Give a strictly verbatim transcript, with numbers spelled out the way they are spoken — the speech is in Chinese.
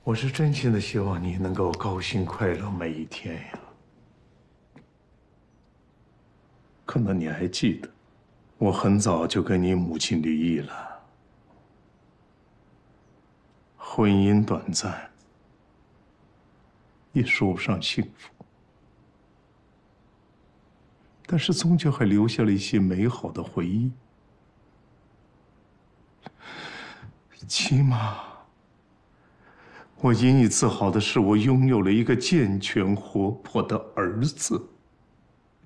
我是真心的希望你能够高兴快乐每一天呀。可能你还记得，我很早就跟你母亲离异了，婚姻短暂，也说不上幸福，但是终究还留下了一些美好的回忆。起码，我引以自豪的是，我拥有了一个健全活泼的儿子。